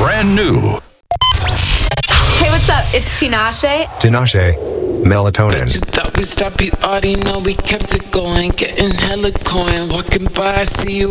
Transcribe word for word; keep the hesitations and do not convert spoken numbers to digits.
brand new. Hey, what's up? It's Tinashe. Tinashe, melatonin. Bet you thought we stopped, you already know we kept it going. Getting hella coin, walking by, I see you